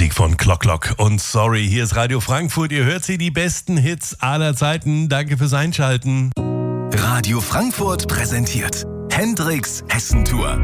Musik von Clock und Sorry. Hier ist Radio Frankfurt. Ihr hört sie, die besten Hits aller Zeiten. Danke fürs Einschalten. Radio Frankfurt präsentiert Hendrix Hessentour.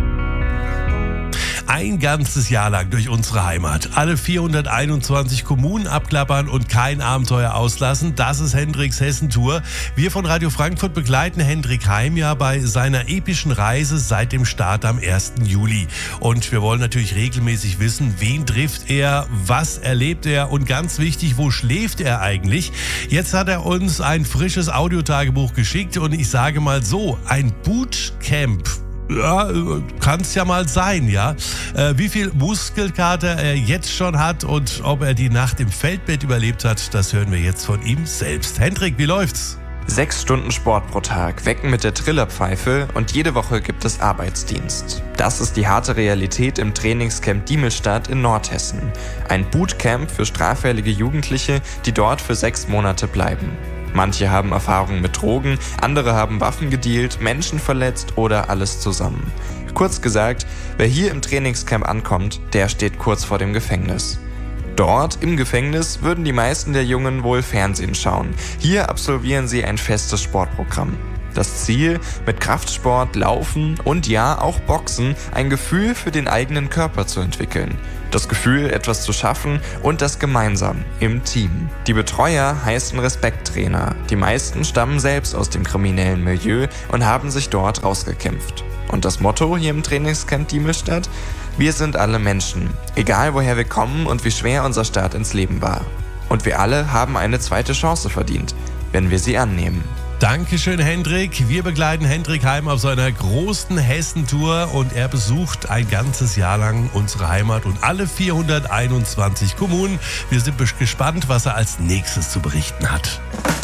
Ein ganzes Jahr lang durch unsere Heimat. Alle 421 Kommunen abklappern und kein Abenteuer auslassen. Das ist Hendrix Hessentour. Wir von Radio Frankfurt begleiten Hendrik Heim ja bei seiner epischen Reise seit dem Start am 1. Juli. Und wir wollen natürlich regelmäßig wissen, wen trifft er, was erlebt er und ganz wichtig, wo schläft er eigentlich? Jetzt hat er uns ein frisches Audiotagebuch geschickt und ich sage mal so, ein Bootcamp. Ja, kann es ja mal sein, ja. Wie viel Muskelkater er jetzt schon hat und ob er die Nacht im Feldbett überlebt hat, das hören wir jetzt von ihm selbst. Hendrik, wie läuft's? 6 Stunden Sport pro Tag, wecken mit der Trillerpfeife und jede Woche gibt es Arbeitsdienst. Das ist die harte Realität im Trainingscamp Diemelstadt in Nordhessen. Ein Bootcamp für straffällige Jugendliche, die dort für 6 Monate bleiben. Manche haben Erfahrungen mit Drogen, andere haben Waffen gedealt, Menschen verletzt oder alles zusammen. Kurz gesagt, wer hier im Trainingscamp ankommt, der steht kurz vor dem Gefängnis. Dort, im Gefängnis, würden die meisten der Jungen wohl Fernsehen schauen. Hier absolvieren sie ein festes Sportprogramm. Das Ziel, mit Kraftsport, Laufen und ja, auch Boxen, ein Gefühl für den eigenen Körper zu entwickeln. Das Gefühl, etwas zu schaffen und das gemeinsam, im Team. Die Betreuer heißen Respekttrainer. Die meisten stammen selbst aus dem kriminellen Milieu und haben sich dort rausgekämpft. Und das Motto hier im Trainingscamp Diemelstadt? Wir sind alle Menschen, egal woher wir kommen und wie schwer unser Start ins Leben war. Und wir alle haben eine zweite Chance verdient, wenn wir sie annehmen. Dankeschön, Hendrik. Wir begleiten Hendrik Heim auf seiner großen Hessentour und er besucht ein ganzes Jahr lang unsere Heimat und alle 421 Kommunen. Wir sind gespannt, was er als nächstes zu berichten hat.